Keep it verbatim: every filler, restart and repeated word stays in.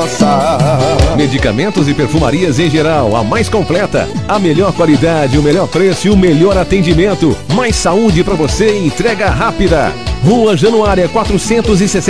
nossa. Medicamentos e perfumarias em geral, a mais completa. A melhor qualidade, o melhor preço e o melhor atendimento. Mais saúde pra você e entrega rápida. Rua Januária quatrocentos e sessenta